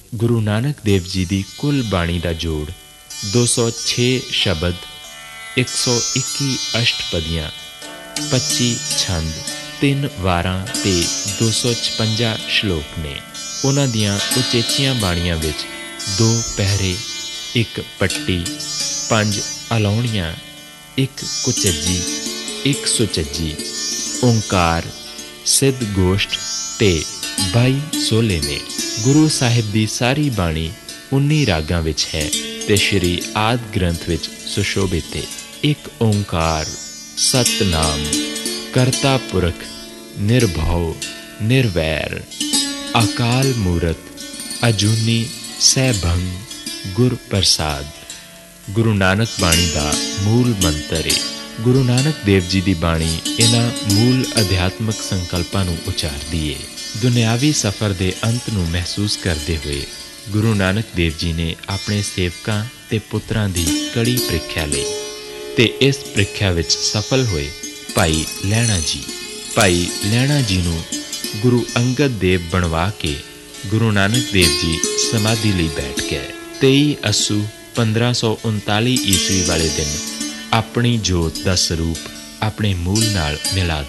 ਗੁਰੂ ਨਾਨਕ ਦੇਵ ਜੀ ਦੀ ਕੁੱਲ ਬਾਣੀ ਦਾ ਜੋੜ 206 ਸ਼ਬਦ, 121 ਅਸ਼ਟਪਦੀਆਂ, 25 ਛੰਦ, 3 ਵਾਰਾਂ ਤੇ 256 ਸ਼ਲੋਕ ਨੇ। ਉਹਨਾਂ ਦੀਆਂ ਉਚੇਚੀਆਂ ਬਾਣੀਆਂ ਵਿੱਚ 2 ਪਹਿਰੇ, 1 ਪੱਟੀ, 5 ਅਲਾਉਣੀਆਂ, 1 ਕੁਚੱਜੀ, 1 ਸੁਚੱਜੀ, ਓਂਕਾਰ, ਸਿੱਧ ਗੋਸ਼ਟ ਤੇ 22 ਸੋਲੇ ਨੇ। ਗੁਰੂ ਸਾਹਿਬ ਦੀ ਸਾਰੀ ਬਾਣੀ 19 ਰਾਗਾਂ ਵਿੱਚ ਹੈ ਤੇ ਸ਼੍ਰੀ ਆਦਿ ਗ੍ਰੰਥ ਵਿੱਚ ਸੁਸ਼ੋਭਿਤ ਹੈ। 1 ਓਂਕਾਰ ਸਤਨਾਮ ਕਰਤਾ ਪੁਰਖ ਨਿਰਭਉ ਨਿਰਵੈਰ ਅਕਾਲ ਮੂਰਤ ਅਜੂਨੀ ਸੈਭੰ ਗੁਰ ਪ੍ਰਸਾਦ ਗੁਰੂ ਨਾਨਕ ਬਾਣੀ ਦਾ ਮੂਲ ਮੰਤਰ ਹੈ। ਗੁਰੂ ਨਾਨਕ ਦੇਵ ਜੀ ਦੀ ਬਾਣੀ ਇਹਨਾਂ ਮੂਲ ਅਧਿਆਤਮਕ ਸੰਕਲਪਾਂ ਨੂੰ ਉਚਾਰਦੀ ਹੈ। ਦੁਨਿਆਵੀ ਸਫ਼ਰ ਦੇ ਅੰਤ ਨੂੰ ਮਹਿਸੂਸ ਕਰਦੇ ਹੋਏ ਗੁਰੂ ਨਾਨਕ ਦੇਵ ਜੀ ਨੇ ਆਪਣੇ ਸੇਵਕਾਂ ਤੇ ਪੁੱਤਰਾਂ ਦੀ ਕੜੀ ਪ੍ਰੀਖਿਆ ਲਈ ਤੇ ਇਸ ਪ੍ਰੀਖਿਆ ਵਿੱਚ ਸਫਲ ਹੋਏ। ਭਾਈ ਲਹਿਣਾ ਜੀ ਨੂੰ ਗੁਰੂ ਅੰਗਦ ਦੇਵ ਬਣਵਾ ਕੇ ਗੁਰੂ ਨਾਨਕ ਦੇਵ ਜੀ ਸਮਾਧੀ ਲਈ ਬੈਠ ਗਏ। 23 ਅੱਸੂ 1539 ਈਸਵੀ ਵਾਲੇ ਦਿਨ ਆਪਣੀ ਜੋਤ ਦਾ ਸਰੂਪ ਆਪਣੇ ਮੂਲ ਨਾਲ ਮਿਲਾ